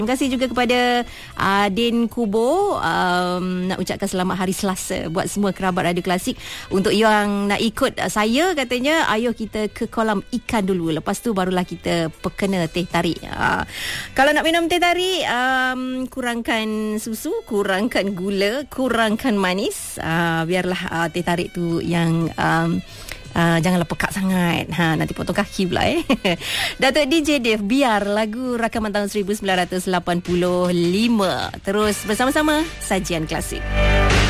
Terima kasih juga kepada Din Kubo. Nak ucapkan selamat hari Selasa buat semua kerabat Radio Klasik. Untuk yang nak ikut saya, katanya ayo kita ke kolam ikan dulu, lepas tu barulah kita perkena teh tarik. Kalau nak minum teh tarik, kurangkan susu, kurangkan gula, kurangkan manis. Biarlah teh tarik tu yang janganlah pekat sangat. Nanti potong kaki pula Datuk DJ Dave, Biar, lagu rakaman tahun 1985. Terus bersama-sama sajian klasik.